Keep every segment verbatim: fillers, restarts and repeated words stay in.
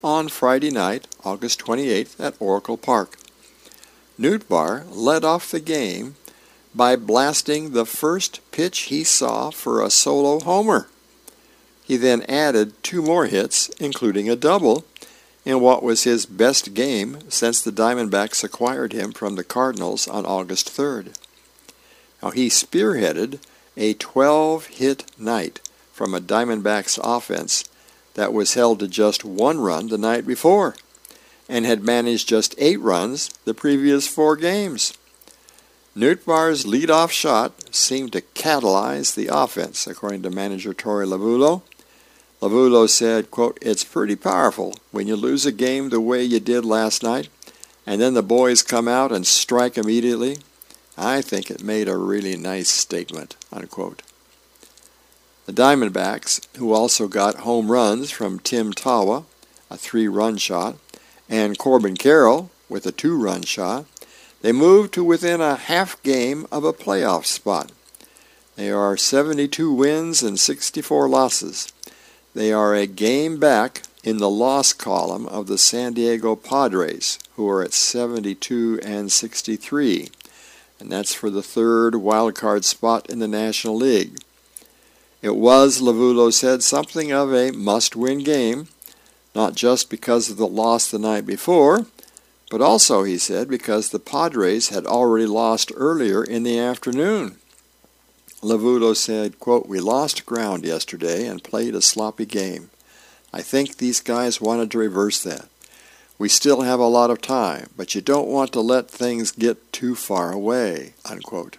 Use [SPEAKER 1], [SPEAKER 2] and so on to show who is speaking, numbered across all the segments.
[SPEAKER 1] on Friday night, August twenty-eighth, at Oracle Park. Nootbaar led off the game by blasting the first pitch he saw for a solo homer. He then added two more hits, including a double, in what was his best game since the Diamondbacks acquired him from the Cardinals on August third. Now, he spearheaded a twelve-hit night from a Diamondbacks offense that was held to just one run the night before and had managed just eight runs the previous four games. Nootbaar's leadoff shot seemed to catalyze the offense, according to manager Torey Lovullo. Lovullo said, quote, "It's pretty powerful when you lose a game the way you did last night, and then the boys come out and strike immediately. I think it made a really nice statement," unquote. The Diamondbacks, who also got home runs from Tim Tawa, a three-run shot, and Corbin Carroll with a two-run shot, they moved to within a half game of a playoff spot. They are seventy-two wins and sixty-four losses. They are a game back in the loss column of the San Diego Padres, who are at seventy-two and sixty-three, and that's for the third wildcard spot in the National League. It was, Lovullo said, something of a must-win game, not just because of the loss the night before, but also, he said, because the Padres had already lost earlier in the afternoon. Lovullo said, quote, "We lost ground yesterday and played a sloppy game. I think these guys wanted to reverse that. We still have a lot of time, but you don't want to let things get too far away," unquote.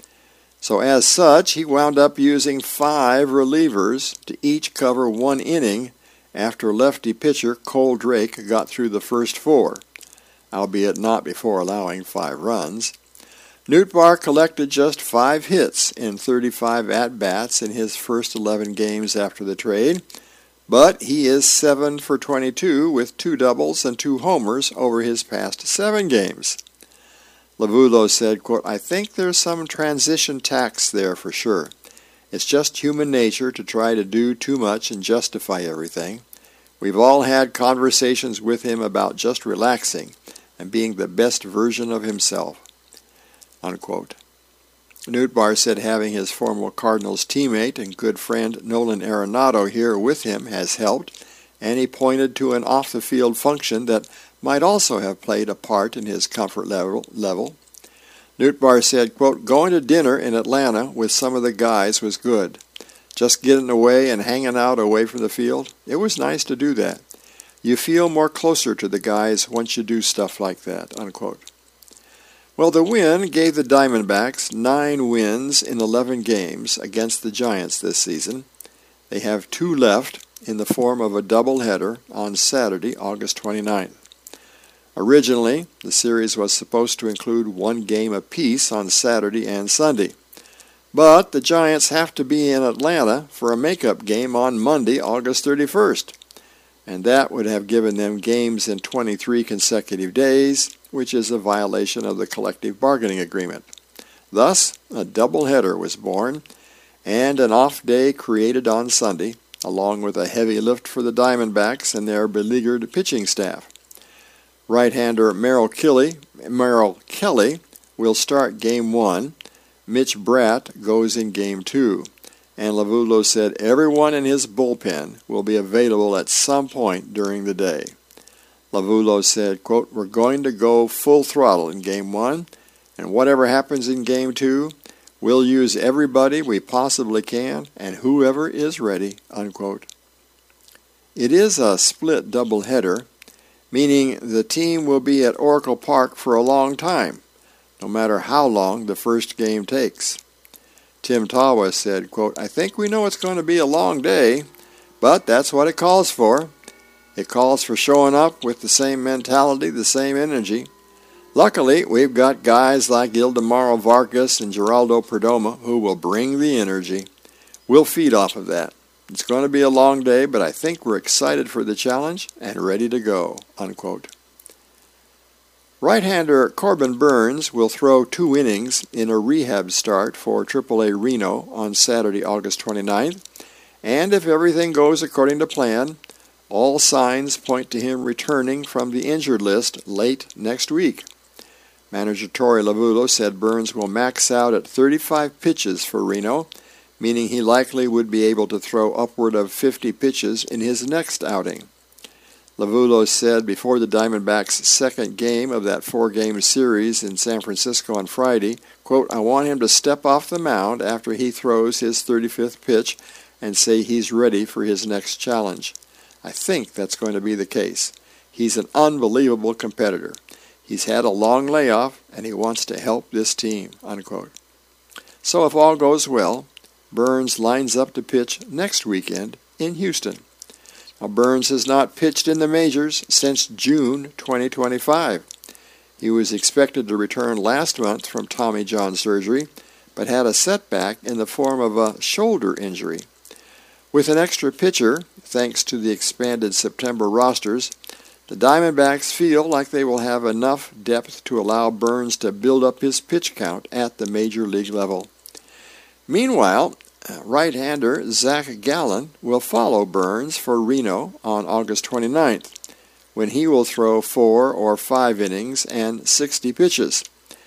[SPEAKER 1] So as such, he wound up using five relievers to each cover one inning after lefty pitcher Cole Drake got through the first four, albeit not before allowing five runs. Nootbaar collected just five hits in thirty-five at-bats in his first eleven games after the trade, but he is seven for twenty-two with two doubles and two homers over his past seven games. Lovullo said, quote, "I think there's some transition tax there for sure. It's just human nature to try to do too much and justify everything. We've all had conversations with him about just relaxing and being the best version of himself," unquote. Nootbaar said having his former Cardinals teammate and good friend Nolan Arenado here with him has helped, and he pointed to an off-the-field function that might also have played a part in his comfort level. level. Nootbaar said, quote, "Going to dinner in Atlanta with some of the guys was good. Just getting away and hanging out away from the field, it was nice to do that. You feel more closer to the guys once you do stuff like that," unquote. Well, the win gave the Diamondbacks nine wins in eleven games against the Giants this season. They have two left in the form of a doubleheader on Saturday, August twenty-ninth. Originally, the series was supposed to include one game apiece on Saturday and Sunday. But the Giants have to be in Atlanta for a makeup game on Monday, August thirty-first. And that would have given them games in twenty-three consecutive days, which is a violation of the collective bargaining agreement. Thus, a doubleheader was born, and an off day created on Sunday, along with a heavy lift for the Diamondbacks and their beleaguered pitching staff. Right-hander Merrill Kelly, Merrill Kelly will start Game one. Mitch Bratt goes in Game two. And Lovullo said everyone in his bullpen will be available at some point during the day. Lovullo said, quote, "We're going to go full throttle in Game one, and whatever happens in Game two, we'll use everybody we possibly can and whoever is ready," unquote. It is a split doubleheader, meaning the team will be at Oracle Park for a long time, no matter how long the first game takes. Tim Tawa said, quote, "I think we know it's going to be a long day, but that's what it calls for. It calls for showing up with the same mentality, the same energy. Luckily, we've got guys like Ildemaro Vargas and Geraldo Perdomo who will bring the energy. We'll feed off of that. It's going to be a long day, but I think we're excited for the challenge and ready to go," unquote. Right-hander Corbin Burnes will throw two innings in a rehab start for triple A Reno on Saturday, August twenty-ninth, and if everything goes according to plan, All signs point to him returning from the injured list late next week. Manager Torey Lovullo said Burns will max out at thirty-five pitches for Reno, meaning he likely would be able to throw upward of fifty pitches in his next outing. Lovullo said before the Diamondbacks' second game of that four-game series in San Francisco on Friday, quote, "I want him to step off the mound after he throws his thirty-fifth pitch and say he's ready for his next challenge. I think that's going to be the case. He's an unbelievable competitor. He's had a long layoff, and he wants to help this team," unquote. So if all goes well, Burns lines up to pitch next weekend in Houston. Now, Burns has not pitched in the majors since June twenty twenty-five. He was expected to return last month from Tommy John surgery, but had a setback in the form of a shoulder injury. With an extra pitcher, thanks to the expanded September rosters, the Diamondbacks feel like they will have enough depth to allow Burns to build up his pitch count at the major league level. Meanwhile, right-hander Zach Gallen will follow Burns for Reno on August twenty-ninth, when he will throw four or five innings and sixty pitches.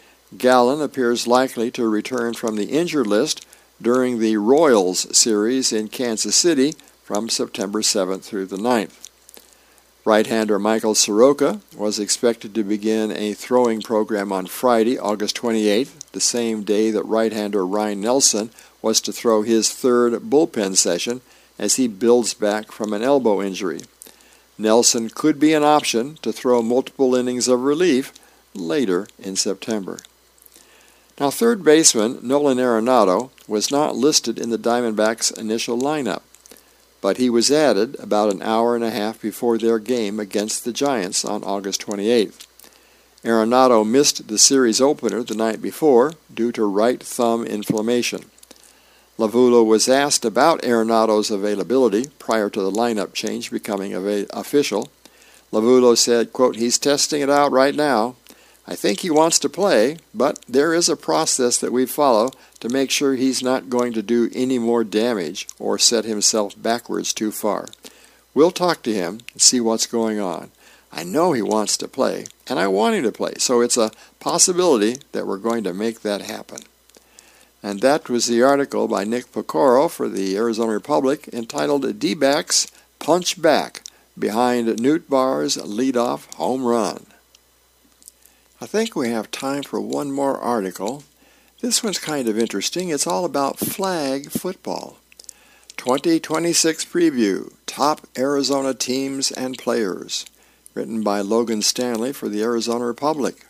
[SPEAKER 1] Gallen appears likely to return from the injured list during the Royals series in Kansas City from September seventh through the ninth. Right-hander Michael Soroka was expected to begin a throwing program on Friday, August twenty-eighth, the same day that right-hander Ryan Nelson was to throw his third bullpen session as he builds back from an elbow injury. Nelson could be an option to throw multiple innings of relief later in September. Now, third baseman Nolan Arenado was not listed in the Diamondbacks' initial lineup, but he was added about an hour and a half before their game against the Giants on August twenty-eighth. Arenado missed the series opener the night before due to right thumb inflammation. Lovullo was asked about Arenado's availability prior to the lineup change becoming official. Lovullo said, quote, "He's testing it out right now. I think he wants to play, but there is a process that we follow to make sure he's not going to do any more damage or set himself backwards too far. We'll talk to him and see what's going on. I know he wants to play, and I want him to play, so it's a possibility that we're going to make that happen." And that was the article by Nick Pecoro for the Arizona Republic entitled D-Backs Punch Back Behind Nootbaar's Leadoff Home Run. I think we have time for one more article. This one's kind of interesting. It's all about flag football. twenty twenty-six Preview, Top Arizona Teams and Players, written by Logan Stanley for the Arizona Republic.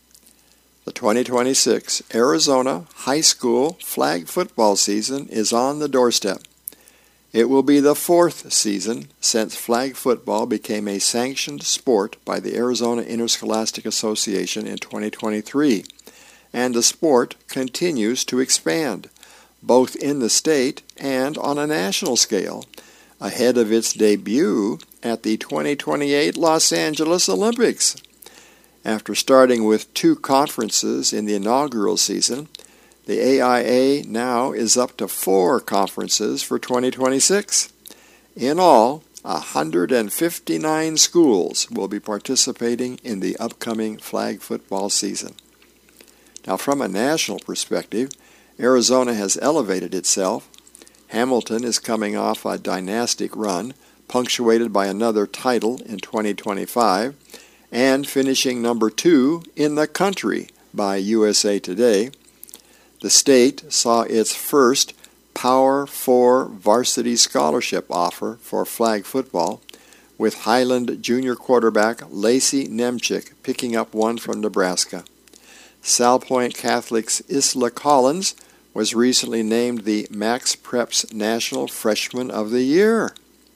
[SPEAKER 1] The twenty twenty-six Arizona High School flag football season is on the doorstep. It will be the fourth season since flag football became a sanctioned sport by the Arizona Interscholastic Association in twenty twenty-three, and the sport continues to expand, both in the state and on a national scale, ahead of its debut at the twenty twenty-eight Los Angeles Olympics. After starting with two conferences in the inaugural season, the A I A now is up to four conferences for twenty twenty-six. In all, one hundred fifty-nine schools will be participating in the upcoming flag football season. Now, from a national perspective, Arizona has elevated itself. Hamilton is coming off a dynastic run, punctuated by another title in twenty twenty-five, and finishing number two in the country by U S A Today. The state saw its first Power Four varsity scholarship offer for flag football, with Highland junior quarterback Lacey Nemchick picking up one from Nebraska. Salpointe Catholic's Isla Collins was recently named the Max Preps National Freshman of the Year.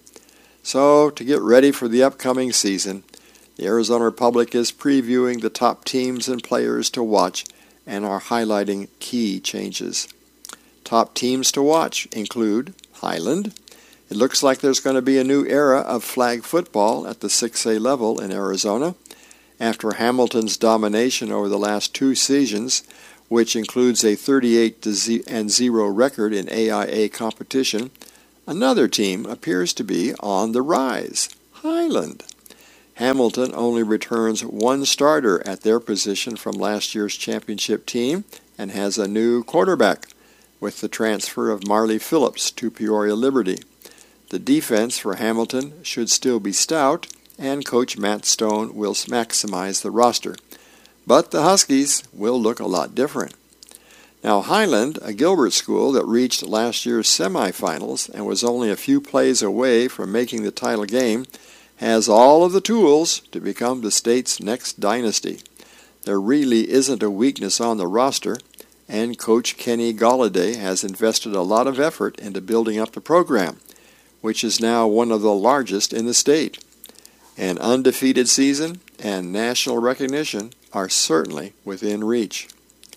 [SPEAKER 1] So, to get ready for the upcoming season, the Arizona Republic is previewing the top teams and players to watch and are highlighting key changes. Top teams to watch include Highland. It looks like there's going to be a new era of flag football at the six A level in Arizona. After Hamilton's domination over the last two seasons, which includes a thirty-eight and zero record in A I A competition, another team appears to be on the rise. Highland. Hamilton only returns one starter at their position from last year's championship team and has a new quarterback with the transfer of Marley Phillips to Peoria Liberty. The defense for Hamilton should still be stout, and Coach Matt Stone will maximize the roster. But the Huskies will look a lot different. Now Highland, a Gilbert school that reached last year's semifinals and was only a few plays away from making the title game, has all of the tools to become the state's next dynasty. There really isn't a weakness on the roster, and Coach Kenny Galladay has invested a lot of effort into building up the program, which is now one of the largest in the state. An undefeated season and national recognition are certainly within reach.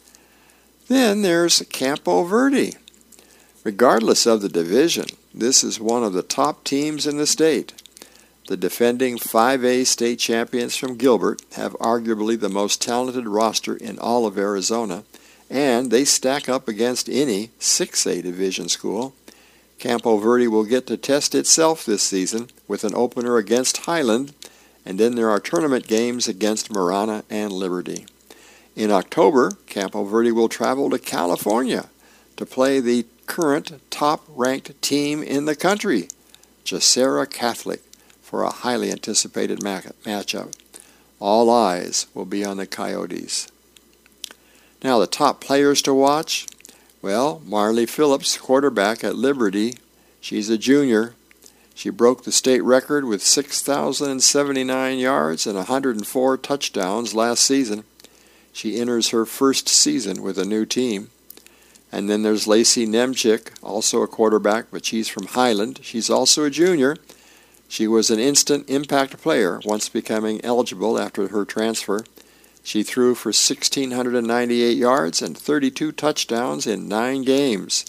[SPEAKER 1] Then there's Campo Verde. Regardless of the division, this is one of the top teams in the state. The defending five A state champions from Gilbert have arguably the most talented roster in all of Arizona, and they stack up against any six A division school. Campo Verde will get to test itself this season with an opener against Highland, and then there are tournament games against Marana and Liberty. In October, Campo Verde will travel to California to play the current top-ranked team in the country, Jacera Catholic, for a highly anticipated ma- matchup. All eyes will be on the Coyotes. Now the top players to watch, well, Marley Phillips, quarterback at Liberty. She's a junior. She broke the state record with six thousand seventy-nine yards and one hundred four touchdowns last season. She enters her first season with a new team. And then there's Lacey Nemchik, also a quarterback, but she's from Highland. She's also a junior. She was an instant impact player once becoming eligible after her transfer. She threw for one thousand six hundred ninety-eight yards and thirty-two touchdowns in nine games.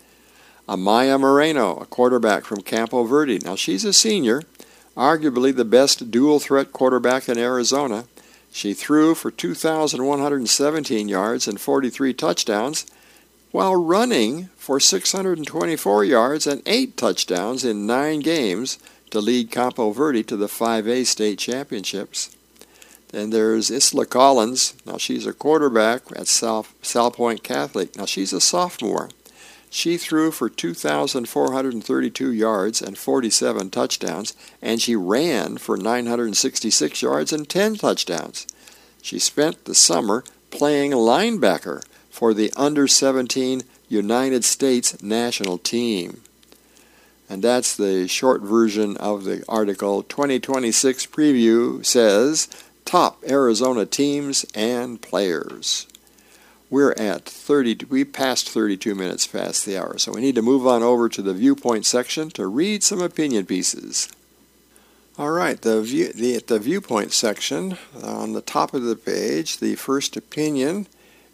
[SPEAKER 1] Amaya Moreno, a quarterback from Campo Verde. Now she's a senior, arguably the best dual-threat quarterback in Arizona. She threw for two thousand one hundred seventeen yards and forty-three touchdowns, while running for six hundred twenty-four yards and eight touchdowns in nine games to lead Campo Verde to the five A state championships. Then there's Isla Collins. Now she's a quarterback at South, South Point Catholic. Now she's a sophomore. She threw for two thousand four hundred thirty-two yards and forty-seven touchdowns, and she ran for nine hundred sixty-six yards and ten touchdowns. She spent the summer playing linebacker for the under seventeen United States national team. And that's the short version of the article. twenty twenty-six preview says, Top Arizona Teams and Players. We're at thirty, we passed thirty-two minutes past the hour, so we need to move on over to the viewpoint section to read some opinion pieces. All right, the, view, the, the viewpoint section, on the top of the page, the first opinion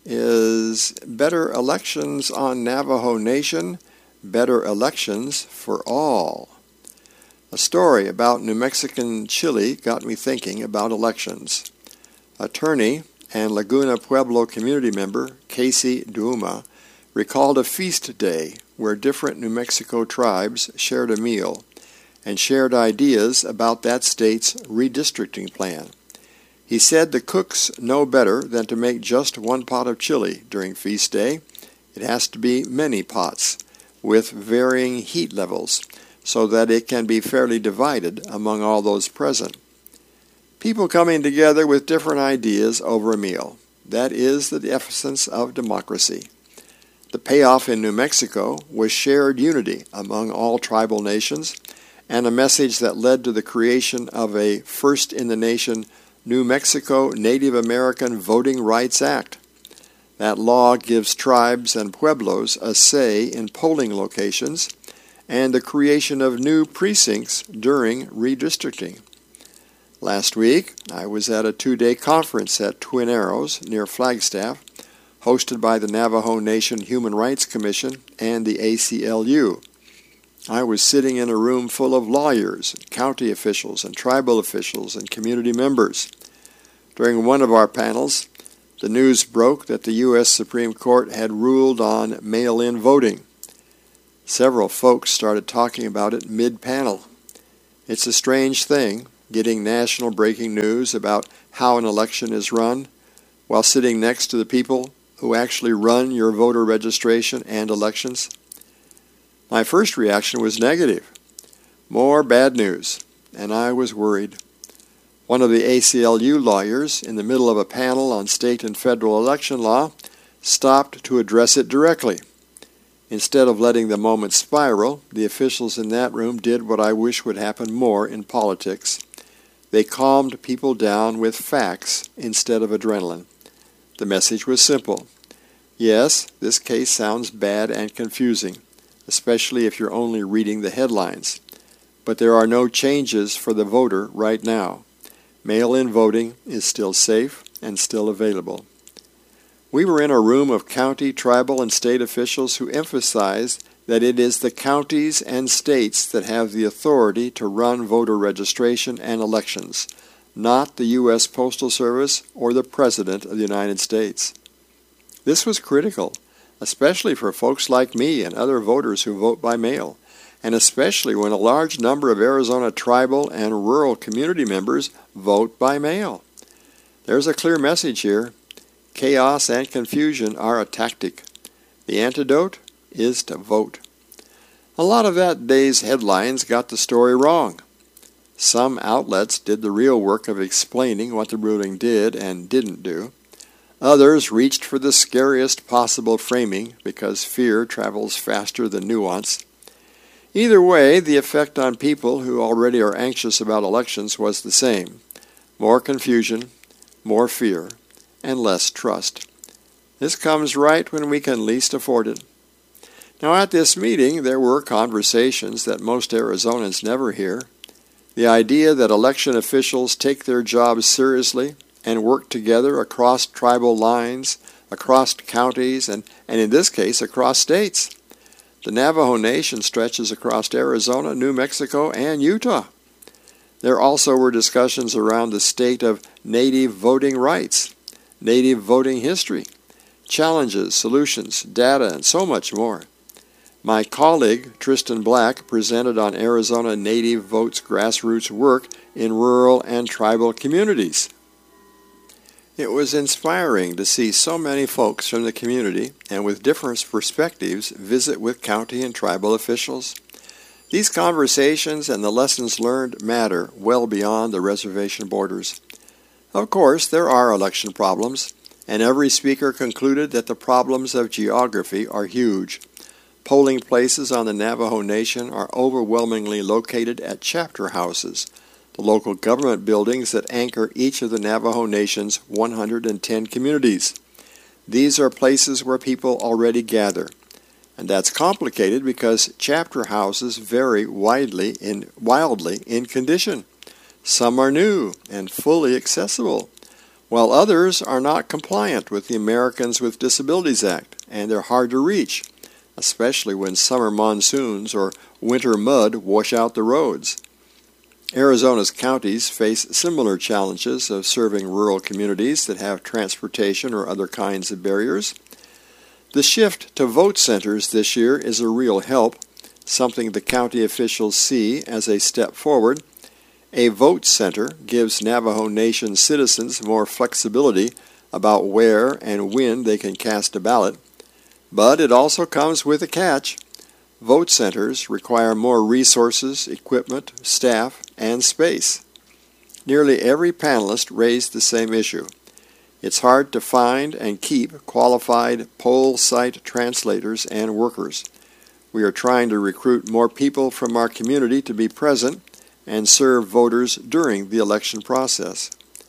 [SPEAKER 1] is Better Elections on Navajo Nation, Better Elections for All. A story about New Mexican chili got me thinking about elections. Attorney and Laguna Pueblo community member Casey Duuma recalled a feast day where different New Mexico tribes shared a meal and shared ideas about that state's redistricting plan. He said the cooks know better than to make just one pot of chili during feast day. It has to be many pots with varying heat levels so that it can be fairly divided among all those present. People coming together with different ideas over a meal. That is the essence of democracy. The payoff in New Mexico was shared unity among all tribal nations and a message that led to the creation of a first-in-the-nation New Mexico Native American Voting Rights Act. That law gives tribes and pueblos a say in polling locations and the creation of new precincts during redistricting. Last week, I was at a two-day conference at Twin Arrows near Flagstaff, hosted by the Navajo Nation Human Rights Commission and the A C L U. I was sitting in a room full of lawyers, county officials, and tribal officials and community members. During one of our panels, the news broke that the U S Supreme Court had ruled on mail-in voting. Several folks started talking about it mid-panel. It's a strange thing, getting national breaking news about how an election is run while sitting next to the people who actually run your voter registration and elections. My first reaction was negative. More bad news, and I was worried. One of the A C L U lawyers, in the middle of a panel on state and federal election law, stopped to address it directly. Instead of letting the moment spiral, the officials in that room did what I wish would happen more in politics. They calmed people down with facts instead of adrenaline. The message was simple. Yes, this case sounds bad and confusing, especially if you're only reading the headlines. But there are no changes for the voter right now. Mail-in voting is still safe and still available. We were in a room of county, tribal, and state officials who emphasized that it is the counties and states that have the authority to run voter registration and elections, not the U S Postal Service or the President of the United States. This was critical, especially for folks like me and other voters who vote by mail, and especially when a large number of Arizona tribal and rural community members vote by mail. There's a clear message here. Chaos and confusion are a tactic. The antidote is to vote. A lot of that day's headlines got the story wrong. Some outlets did the real work of explaining what the ruling did and didn't do. Others reached for the scariest possible framing because fear travels faster than nuance. Either way, the effect on people who already are anxious about elections was the same. More confusion, more fear, and less trust. This comes right when we can least afford it. Now, at this meeting, there were conversations that most Arizonans never hear. The idea that election officials take their jobs seriously and work together across tribal lines, across counties, and, and in this case, across states. The Navajo Nation stretches across Arizona, New Mexico, and Utah. There also were discussions around the state of Native voting rights, Native voting history, challenges, solutions, data, and so much more. My colleague, Tristan Black, presented on Arizona Native Votes grassroots work in rural and tribal communities. It was inspiring to see so many folks from the community and with different perspectives visit with county and tribal officials. These conversations and the lessons learned matter well beyond the reservation borders. Of course, there are election problems, and every speaker concluded that the problems of geography are huge. Polling places on the Navajo Nation are overwhelmingly located at chapter houses, the local government buildings that anchor each of the Navajo Nation's one hundred ten communities. These are places where people already gather, and that's complicated because chapter houses vary widely in, wildly in condition. Some are new and fully accessible, while others are not compliant with the Americans with Disabilities Act, and they're hard to reach, especially when summer monsoons or winter mud wash out the roads. Arizona's counties face similar challenges of serving rural communities that have transportation or other kinds of barriers. The shift to vote centers this year is a real help, something the county officials see as a step forward. A vote center gives Navajo Nation citizens more flexibility about where and when they can cast a ballot, but it also comes with a catch. Vote centers require more resources, equipment, staff, and space. Nearly every panelist raised the same issue. It's hard to find and keep qualified poll site translators and workers. We are trying to recruit more people from our community to be present and serve voters during the election process.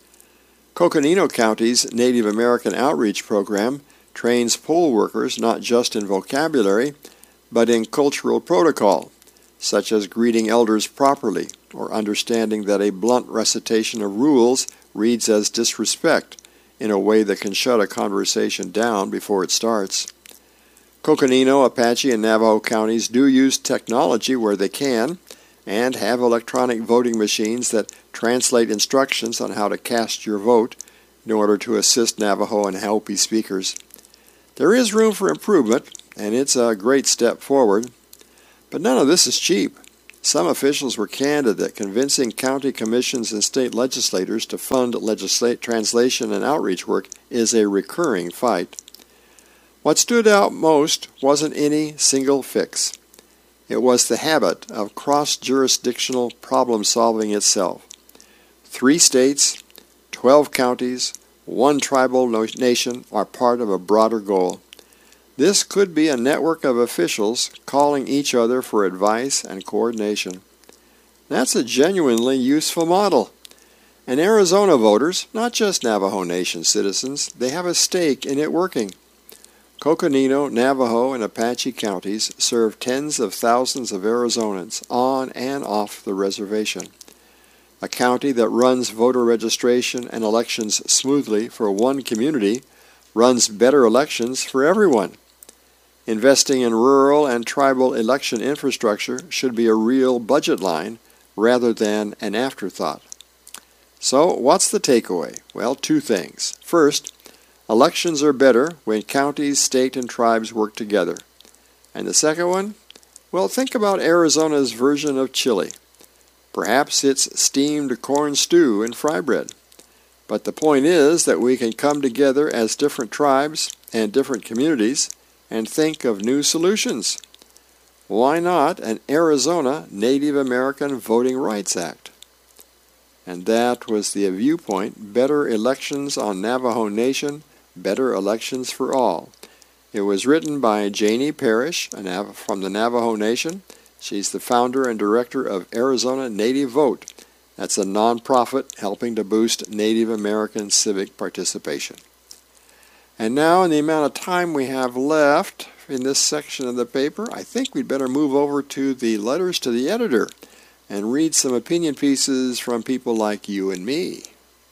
[SPEAKER 1] Coconino County's Native American Outreach Program trains poll workers not just in vocabulary, but in cultural protocol, such as greeting elders properly or understanding that a blunt recitation of rules reads as disrespect in a way that can shut a conversation down before it starts. Coconino, Apache, and Navajo counties do use technology where they can, and have electronic voting machines that translate instructions on how to cast your vote in order to assist Navajo and Hopi speakers. There is room for improvement, and it's a great step forward. But none of this is cheap. Some officials were candid that convincing county commissions and state legislators to fund legislate, translation and outreach work is a recurring fight. What stood out most wasn't any single fix. It was the habit of cross-jurisdictional problem-solving itself. Three states, twelve counties, one tribal nation are part of a broader goal. This could be a network of officials calling each other for advice and coordination. That's a genuinely useful model. And Arizona voters, not just Navajo Nation citizens, they have a stake in it working. Coconino, Navajo, and Apache counties serve tens of thousands of Arizonans on and off the reservation. A county that runs voter registration and elections smoothly for one community runs better elections for everyone. Investing in rural and tribal election infrastructure should be a real budget line rather than an afterthought. So, what's the takeaway? Well, two things. First, elections are better when counties, state, and tribes work together. And the second one? Well, think about Arizona's version of chili. Perhaps it's steamed corn stew and fry bread. But the point is that we can come together as different tribes and different communities and think of new solutions. Why not an Arizona Native American Voting Rights Act? And that was the viewpoint, Better Elections on Navajo Nation, Better Elections for All. It was written by Janie Parrish from the Navajo Nation. She's the founder and director of Arizona Native Vote. That's a nonprofit helping to boost Native American civic participation. And now, in the amount of time we have left in this section of the paper, I think we'd better move over to the letters to the editor and read some opinion pieces from people like you and me.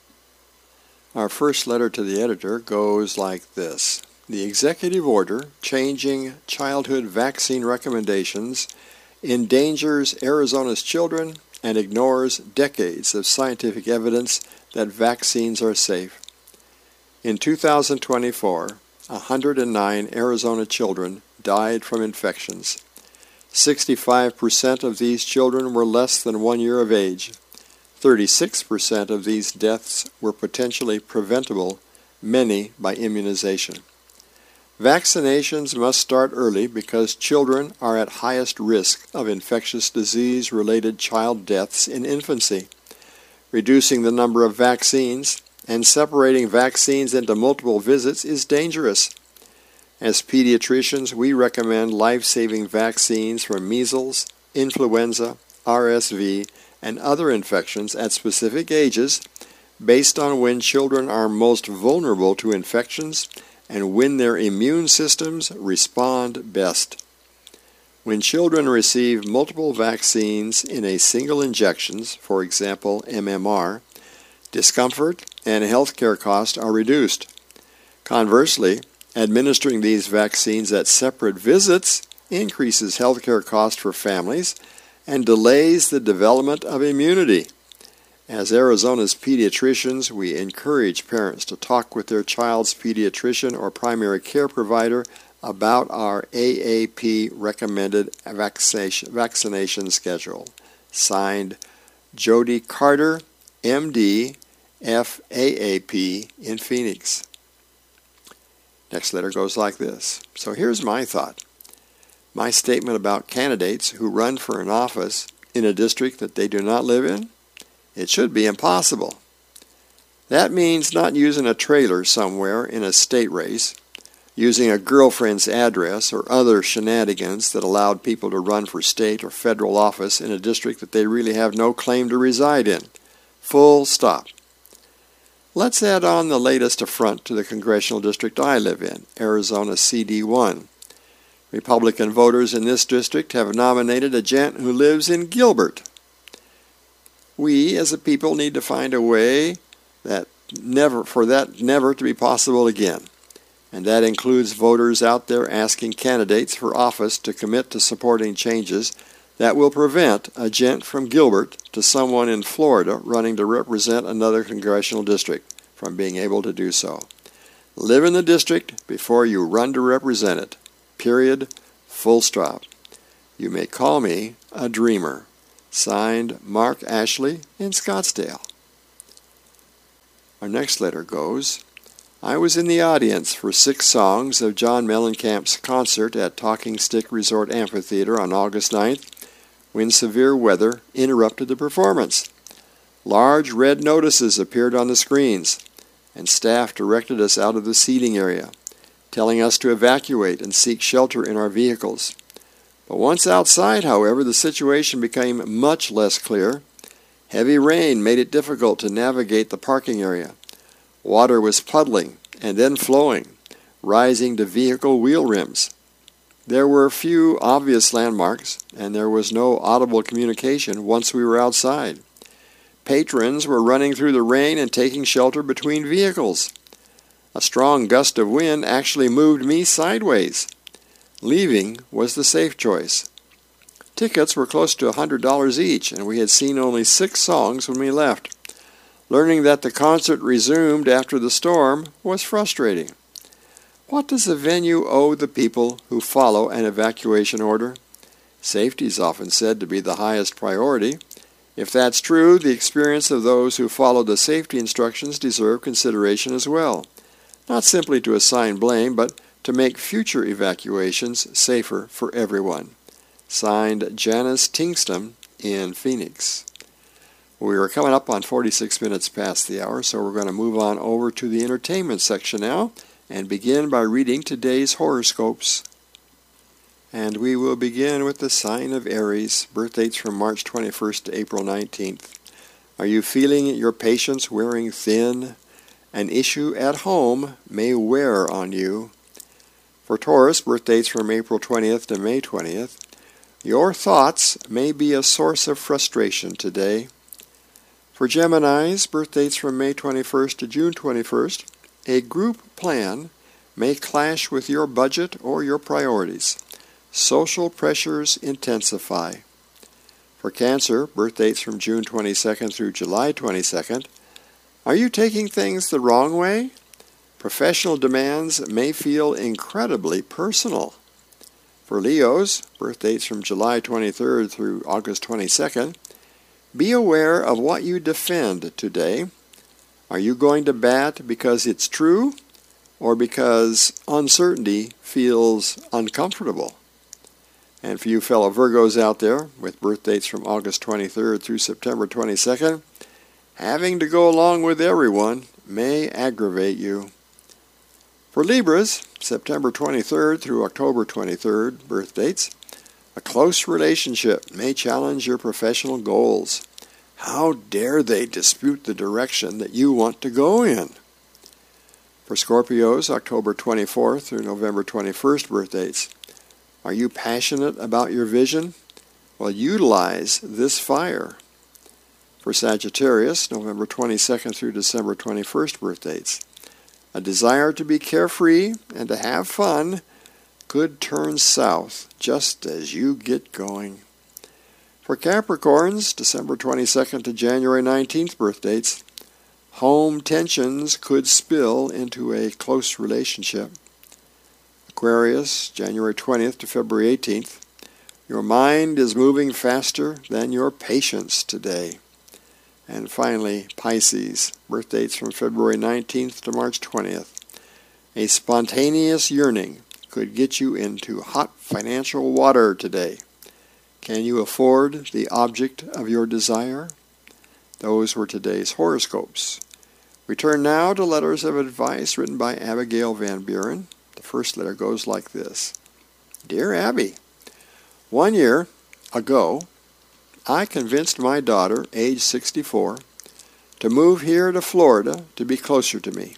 [SPEAKER 1] Our first letter to the editor goes like this. The executive order changing childhood vaccine recommendations endangers Arizona's children and ignores decades of scientific evidence that vaccines are safe. In two thousand twenty-four, one hundred nine Arizona children died from infections. sixty-five percent of these children were less than one year of age. thirty-six percent of these deaths were potentially preventable, many by immunization. Vaccinations must start early because children are at highest risk of infectious disease-related child deaths in infancy. Reducing the number of vaccines and separating vaccines into multiple visits is dangerous. As pediatricians, we recommend life-saving vaccines for measles, influenza, R S V, and other infections at specific ages based on when children are most vulnerable to infections and when their immune systems respond best. When children receive multiple vaccines in a single injection, for example M M R, discomfort and healthcare costs are reduced. Conversely, administering these vaccines at separate visits increases healthcare costs for families and delays the development of immunity. As Arizona's pediatricians, we encourage parents to talk with their child's pediatrician or primary care provider about our A A P recommended vaccination, vaccination schedule. Signed, Jody Carter, M D, F A A P in Phoenix. Next letter goes like this. So here's my thought. My statement about candidates who run for an office in a district that they do not live in, it should be impossible. That means not using a trailer somewhere in a state race, using a girlfriend's address or other shenanigans that allowed people to run for state or federal office in a district that they really have no claim to reside in. Full stop. Let's add on the latest affront to the congressional district I live in, Arizona C D one. Republican voters in this district have nominated a gent who lives in Gilbert. We, as a people, need to find a way that never for that never to be possible again. And that includes voters out there asking candidates for office to commit to supporting changes that will prevent a gent from Gilbert to someone in Florida running to represent another congressional district from being able to do so. Live in the district before you run to represent it. Period. Full stop. You may call me a dreamer. Signed, Mark Ashley in Scottsdale. Our next letter goes, I was in the audience for six songs of John Mellencamp's concert at Talking Stick Resort Amphitheater on August ninth when severe weather interrupted the performance. Large red notices appeared on the screens, and staff directed us out of the seating area, telling us to evacuate and seek shelter in our vehicles. But once outside, however, the situation became much less clear. Heavy rain made it difficult to navigate the parking area. Water was puddling and then flowing, rising to vehicle wheel rims. There were few obvious landmarks, and there was no audible communication once we were outside. Patrons were running through the rain and taking shelter between vehicles. A strong gust of wind actually moved me sideways. Leaving was the safe choice. Tickets were close to one hundred dollars each, and we had seen only six songs when we left. Learning that the concert resumed after the storm was frustrating. What does a venue owe the people who follow an evacuation order? Safety is often said to be the highest priority. If that's true, the experience of those who follow the safety instructions deserve consideration as well. Not simply to assign blame, but to make future evacuations safer for everyone. Signed, Janice Tingston in Phoenix. We are coming up on forty-six minutes past the hour, so we're going to move on over to the entertainment section now and begin by reading today's horoscopes. And we will begin with the sign of Aries, birth dates from March twenty-first to April nineteenth. Are you feeling your patience wearing thin? An issue at home may wear on you. For Taurus, birth dates from April twentieth to May twentieth. Your thoughts may be a source of frustration today. For Geminis, birth dates from May twenty-first to June twenty-first, a group plan may clash with your budget or your priorities. Social pressures intensify. For Cancer, birth dates from June twenty-second through July twenty-second, are you taking things the wrong way? Professional demands may feel incredibly personal. For Leos, birth dates from July twenty-third through August twenty-second, be aware of what you defend today. Are you going to bat because it's true or because uncertainty feels uncomfortable? And for you fellow Virgos out there with birth dates from August twenty-third through September twenty-second, having to go along with everyone may aggravate you. For Libras, September twenty-third through October twenty-third birth dates, a close relationship may challenge your professional goals. How dare they dispute the direction that you want to go in? For Scorpios, October twenty-fourth through November twenty-first birth dates, are you passionate about your vision? Well, utilize this fire. For Sagittarius, November twenty-second through December twenty-first birth dates, a desire to be carefree and to have fun could turn south just as you get going. For Capricorns, December twenty-second to January nineteenth birth dates, home tensions could spill into a close relationship. Aquarius, January twentieth to February eighteenth, your mind is moving faster than your patience today. And finally, Pisces, birth dates from February nineteenth to March twentieth. A spontaneous yearning could get you into hot financial water today. Can you afford the object of your desire? Those were today's horoscopes. We turn now to letters of advice written by Abigail Van Buren. The first letter goes like this. Dear Abby, one year ago, I convinced my daughter, age sixty-four, to move here to Florida to be closer to me.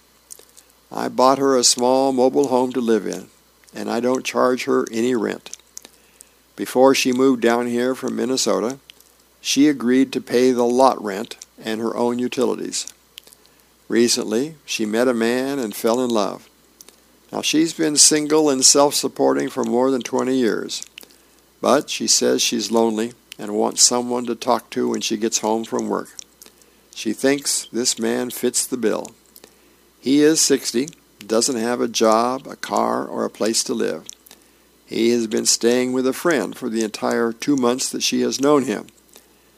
[SPEAKER 1] I bought her a small mobile home to live in, and I don't charge her any rent. Before she moved down here from Minnesota, she agreed to pay the lot rent and her own utilities. Recently, she met a man and fell in love. Now, she's been single and self-supporting for more than twenty years, but she says she's lonely and wants someone to talk to when she gets home from work. She thinks this man fits the bill. He is sixty, doesn't have a job, a car, or a place to live. He has been staying with a friend for the entire two months that she has known him.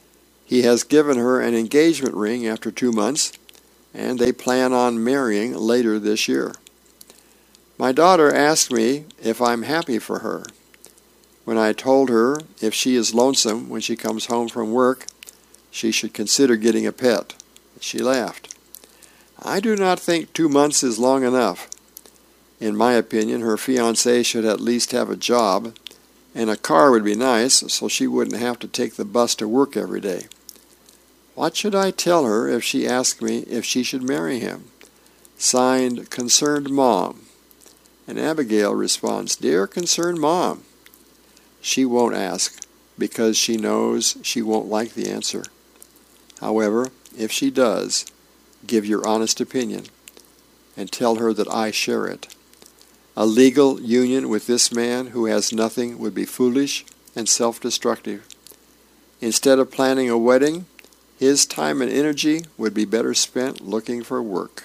[SPEAKER 1] He has given her an engagement ring after two months, and they plan on marrying later this year. My daughter asked me if I'm happy for her. When I told her if she is lonesome when she comes home from work, she should consider getting a pet, she laughed. I do not think two months is long enough. In my opinion, her fiancé should at least have a job, and a car would be nice so she wouldn't have to take the bus to work every day. What should I tell her if she asked me if she should marry him? Signed, Concerned Mom. And Abigail responds, Dear Concerned Mom. She won't ask because she knows she won't like the answer. However, if she does, give your honest opinion and tell her that I share it. A legal union with this man who has nothing would be foolish and self-destructive. Instead of planning a wedding, his time and energy would be better spent looking for work.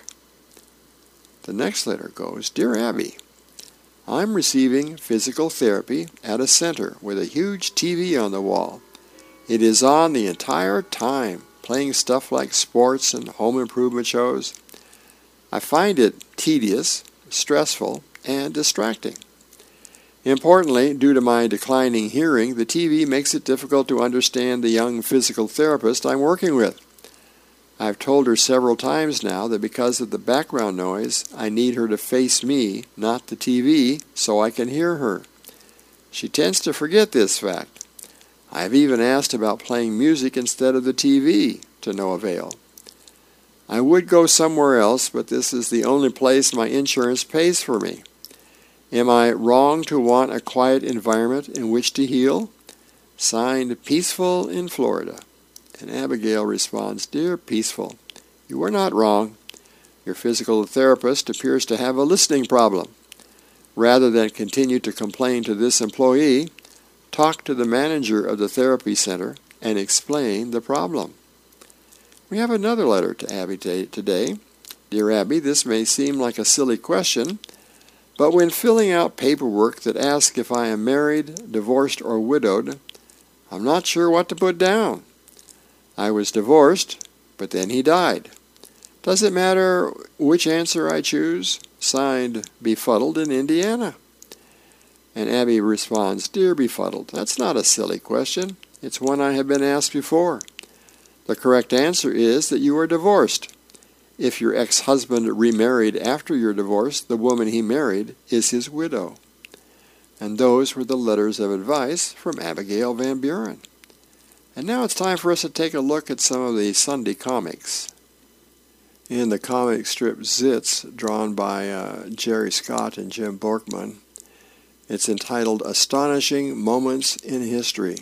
[SPEAKER 1] The next letter goes, Dear Abby, I'm receiving physical therapy at a center with a huge T V on the wall. It is on the entire time, playing stuff like sports and home improvement shows. I find it tedious, stressful, and distracting. Importantly, due to my declining hearing, the T V makes it difficult to understand the young physical therapist I'm working with. I've told her several times now that because of the background noise, I need her to face me, not the T V, so I can hear her. She tends to forget this fact. I've even asked about playing music instead of the T V, to no avail. I would go somewhere else, but this is the only place my insurance pays for me. Am I wrong to want a quiet environment in which to heal? Signed, Peaceful in Florida. And Abigail responds, Dear Peaceful, you are not wrong. Your physical therapist appears to have a listening problem. Rather than continue to complain to this employee, talk to the manager of the therapy center and explain the problem. We have another letter to Abby today. Dear Abby, this may seem like a silly question, but when filling out paperwork that asks if I am married, divorced, or widowed, I'm not sure what to put down. I was divorced, but then he died. Does it matter which answer I choose? Signed, Befuddled in Indiana. And Abby responds, Dear Befuddled, that's not a silly question. It's one I have been asked before. The correct answer is that you are divorced. If your ex-husband remarried after your divorce, the woman he married is his widow. And those were the letters of advice from Abigail Van Buren. And now it's time for us to take a look at some of the Sunday comics. In the comic strip Zits, drawn by uh, Jerry Scott and Jim Borkman, it's entitled Astonishing Moments in History.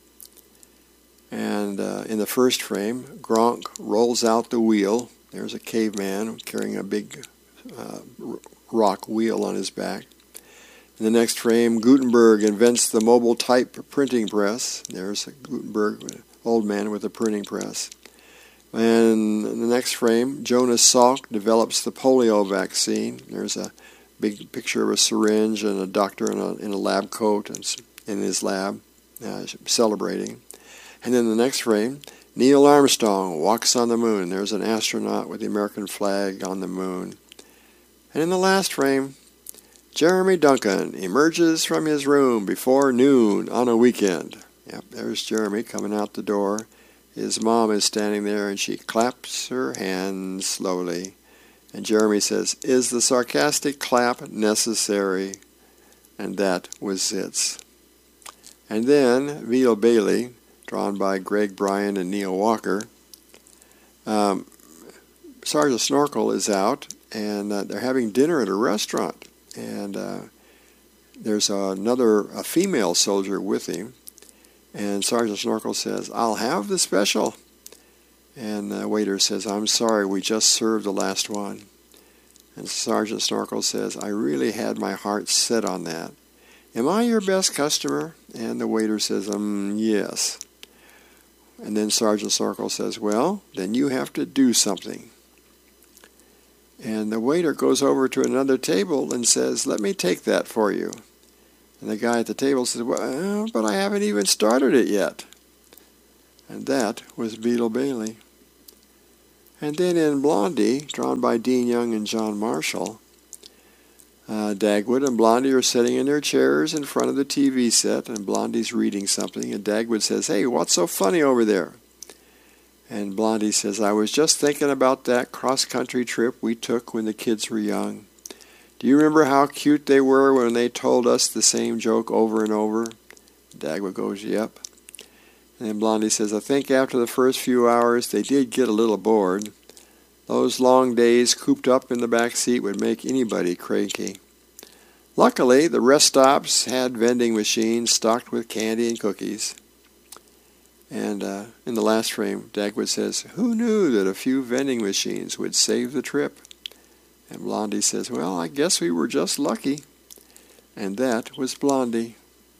[SPEAKER 1] And uh, in the first frame, Gronk rolls out the wheel. There's a caveman carrying a big uh, rock wheel on his back. In the next frame, Gutenberg invents the mobile type printing press. There's a Gutenberg, old man with a printing press. And in the next frame, Jonas Salk develops the polio vaccine. There's a big picture of a syringe and a doctor in a, in a lab coat and in his lab uh, celebrating. And then the next frame, Neil Armstrong walks on the moon. There's an astronaut with the American flag on the moon. And in the last frame, Jeremy Duncan emerges from his room before noon on a weekend. Yep, there's Jeremy coming out the door. His mom is standing there and she claps her hands slowly. And Jeremy says, Is the sarcastic clap necessary? And that was Zits. And then Veal Bailey, drawn by Greg Bryan and Neil Walker. Um, Sergeant Snorkel is out, and uh, they're having dinner at a restaurant. And uh, there's another a female soldier with him. And Sergeant Snorkel says, I'll have the special. And the waiter says, I'm sorry, we just served the last one. And Sergeant Snorkel says, I really had my heart set on that. Am I your best customer? And the waiter says, um, yes. And then Sergeant Snorkel says, well, then you have to do something. And the waiter goes over to another table and says, let me take that for you. And the guy at the table says, well, but I haven't even started it yet. And that was Beetle Bailey. And then in Blondie, drawn by Dean Young and John Marshall, uh, Dagwood and Blondie are sitting in their chairs in front of the T V set, and Blondie's reading something, and Dagwood says, "Hey, what's so funny over there?" And Blondie says, "I was just thinking about that cross-country trip we took when the kids were young. Do you remember how cute they were when they told us the same joke over and over?" Dagwood goes, "Yep." And then Blondie says, "I think after the first few hours they did get a little bored. Those long days cooped up in the back seat would make anybody cranky. Luckily, the rest stops had vending machines stocked with candy and cookies." And uh, in the last frame, Dagwood says, "Who knew that a few vending machines would save the trip?" And Blondie says, "Well, I guess we were just lucky." And that was Blondie.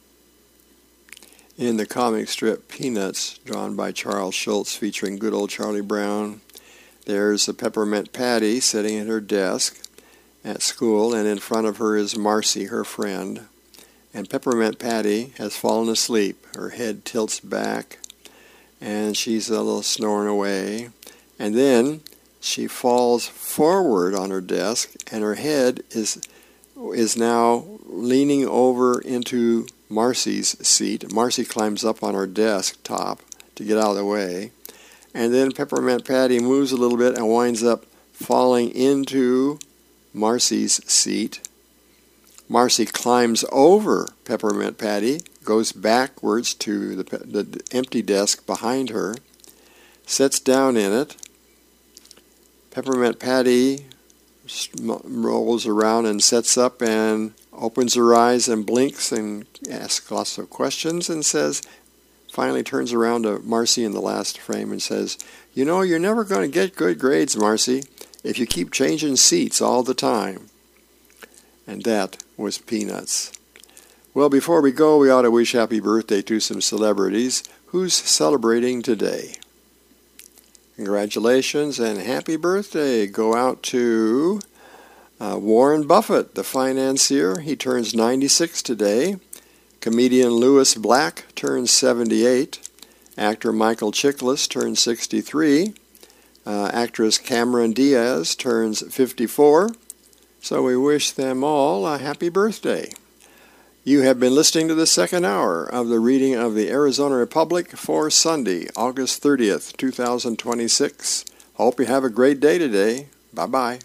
[SPEAKER 1] In the comic strip Peanuts, drawn by Charles Schulz, featuring good old Charlie Brown, there's a Peppermint Patty sitting at her desk at school, and in front of her is Marcy, her friend. And Peppermint Patty has fallen asleep. Her head tilts back, and she's a little snoring away. And then she falls forward on her desk, and her head is is now leaning over into Marcy's seat. Marcy climbs up on her desk top to get out of the way. And then Peppermint Patty moves a little bit and winds up falling into Marcy's seat. Marcy climbs over Peppermint Patty, goes backwards to the, the empty desk behind her, sits down in it. Peppermint Patty rolls around and sits up and opens her eyes and blinks and asks lots of questions and says, finally turns around to Marcy in the last frame and says, "You know, you're never going to get good grades, Marcy, if you keep changing seats all the time." And that was Peanuts. Well, before we go, we ought to wish happy birthday to some celebrities. Who's celebrating today? Congratulations and happy birthday go out to uh, Warren Buffett, the financier. He turns ninety-six today. Comedian Louis Black turns seventy-eight. Actor Michael Chiklis turns sixty-three. Uh, actress Cameron Diaz turns fifty-four. So we wish them all a happy birthday. You have been listening to the second hour of the reading of the Arizona Republic for Sunday, August thirtieth, two thousand twenty-six. Hope you have a great day today. Bye-bye.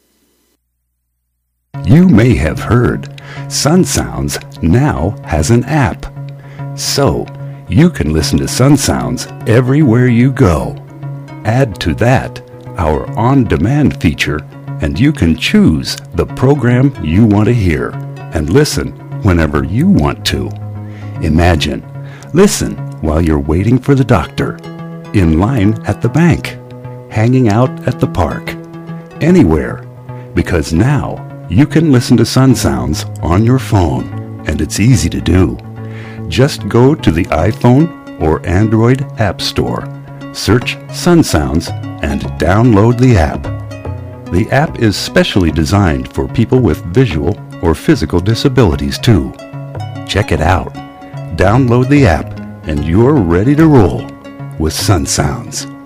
[SPEAKER 2] You may have heard Sun Sounds now has an app. So you can listen to Sun Sounds everywhere you go. Add to that our on-demand feature, and you can choose the program you want to hear and listen whenever you want to. Imagine, listen while you're waiting for the doctor, in line at the bank, hanging out at the park, anywhere, because now you can listen to Sun Sounds on your phone, and it's easy to do. Just go to the iPhone or Android App Store, search Sun Sounds, and download the app. The app is specially designed for people with visual or physical disabilities too. Check it out. Download the app and you're ready to roll with Sun Sounds.